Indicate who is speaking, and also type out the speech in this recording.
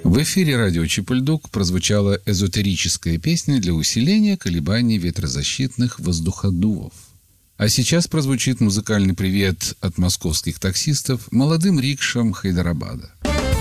Speaker 1: В эфире радио Чип-и-Ль-Дук прозвучала эзотерическая песня для усиления колебаний ветрозащитных воздуходувов. А сейчас прозвучит музыкальный привет от московских таксистов молодым рикшам Хайдарабада.